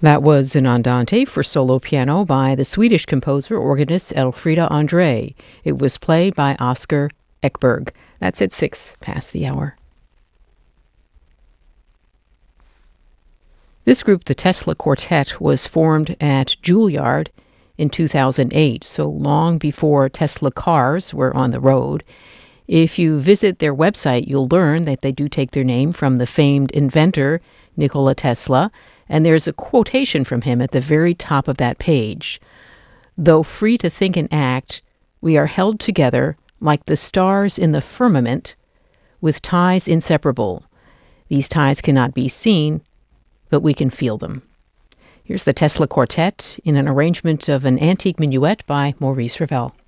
That was an andante for solo piano by the Swedish composer organist Elfrida André. It was played by Oscar Ekberg. That's at 6 past the hour. This group, the Tesla Quartet, was formed at Juilliard in 2008, so long before Tesla cars were on the road. If you visit their website, you'll learn that they do take their name from the famed inventor Nikola Tesla, and there's a quotation from him at the very top of that page. "Though free to think and act, we are held together like the stars in the firmament with ties inseparable. These ties cannot be seen, but we can feel them." Here's the Tesla Quartet in an arrangement of an antique minuet by Maurice Ravel.